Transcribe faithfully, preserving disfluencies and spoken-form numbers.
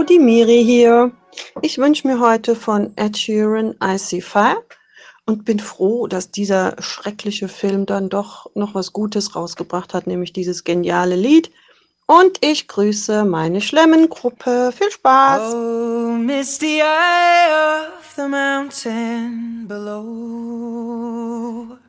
Hallo, die Miri hier. Ich wünsche mir heute von Ed Sheeran I See Fire und bin froh, dass dieser schreckliche Film dann doch noch was Gutes rausgebracht hat, nämlich dieses geniale Lied. Und ich grüße meine Schlemmengruppe. Viel Spaß! Oh, misty eye of the mountain below,